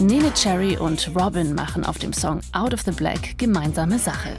Neneh Cherry und Robyn machen auf dem Song Out of the Black gemeinsame Sache.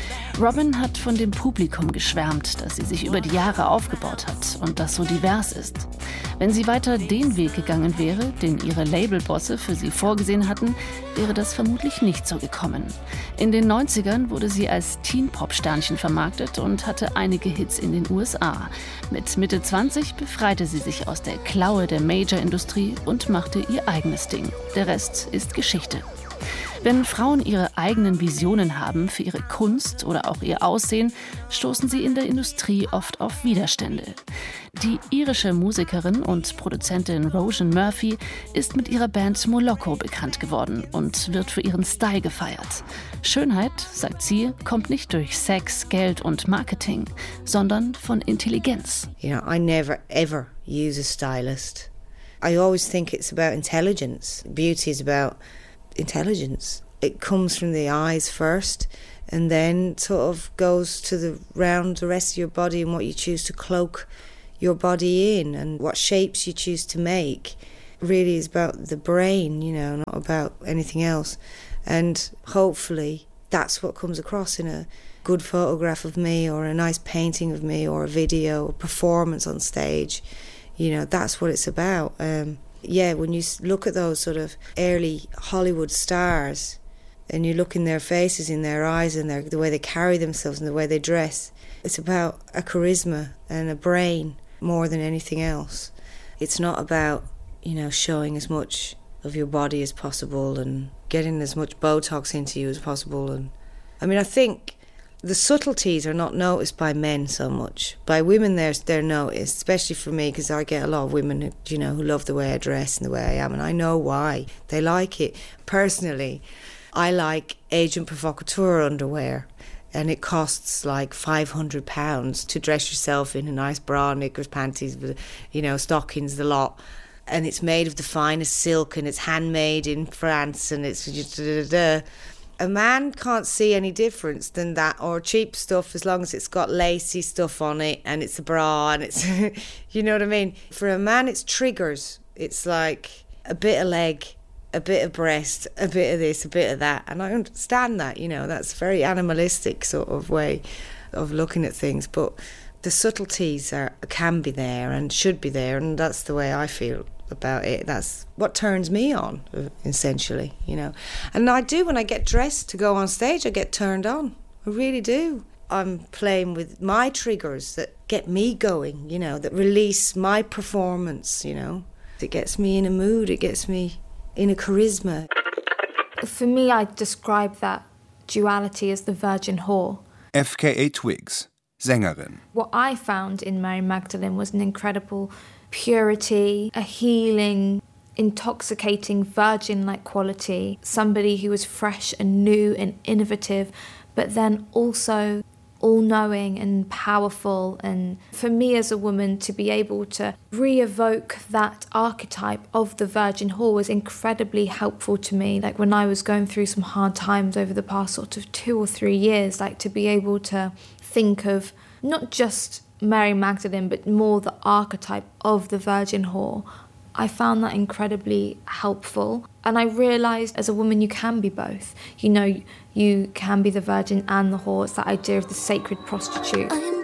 Robyn hat von dem Publikum geschwärmt, das sie sich über die Jahre aufgebaut hat und das so divers ist. Wenn sie weiter den Weg gegangen wäre, den ihre Labelbosse für sie vorgesehen hatten, wäre das vermutlich nicht so gekommen. In den 90ern wurde sie als Teen-Pop-Sternchen vermarktet und hatte einige Hits in den USA. Mit Mitte 20 befreite sie sich aus der Klaue der Major-Industrie und machte ihr eigenes Ding. Der Rest ist Geschichte. Wenn Frauen ihre eigenen Visionen haben für ihre Kunst oder auch ihr Aussehen, stoßen sie in der Industrie oft auf Widerstände. Die irische Musikerin und Produzentin Róisín Murphy ist mit ihrer Band Moloko bekannt geworden und wird für ihren Style gefeiert. Schönheit, sagt sie, kommt nicht durch Sex, Geld und Marketing, sondern von Intelligenz. I never ever use a stylist. I always think it's about intelligence. Beauty is about intelligence. It comes from the eyes first and then sort of goes to round the rest of your body and what you choose to cloak your body in and what shapes you choose to make. Really is about the brain, not about anything else. And hopefully that's what comes across in a good photograph of me or a nice painting of me or a video, a performance on stage. That's what it's about. When you look at those sort of early Hollywood stars and you look in their faces, in their eyes and the way they carry themselves and the way they dress, it's about a charisma and a brain more than anything else. It's not about, showing as much of your body as possible and getting as much Botox into you as possible. And I think the subtleties are not noticed by men so much. By women, they're noticed, especially for me, because I get a lot of women who love the way I dress and the way I am, and I know why. They like it. Personally, I like Agent Provocateur underwear, and it costs like £500 to dress yourself in a nice bra, knickers, panties, stockings, the lot. And it's made of the finest silk, and it's handmade in France, and it's A man can't see any difference than that, or cheap stuff, as long as it's got lacy stuff on it and it's a bra and it's, you know what I mean? For a man, it's triggers. It's like a bit of leg, a bit of breast, a bit of this, a bit of that. And I understand that, that's a very animalistic sort of way of looking at things. But the subtleties can be there and should be there, and that's the way I feel about it. That's what turns me on, essentially, And I do, when I get dressed to go on stage, I get turned on. I really do. I'm playing with my triggers that get me going, that release my performance, It gets me in a mood, it gets me in a charisma. For me, I describe that duality as the virgin whore. FKA Twigs, Sängerin. What I found in Mary Magdalene was an incredible purity, a healing, intoxicating, virgin-like quality, somebody who was fresh and new and innovative, but then also all-knowing and powerful. And for me as a woman, to be able to re-evoke that archetype of the virgin whore was incredibly helpful to me. Like when I was going through some hard times over the past sort of 2 or 3 years, like to be able to think of not just Mary Magdalene, but more the archetype of the virgin whore. I found that incredibly helpful. And I realised as a woman you can be both. You can be the virgin and the whore. It's that idea of the sacred prostitute. I am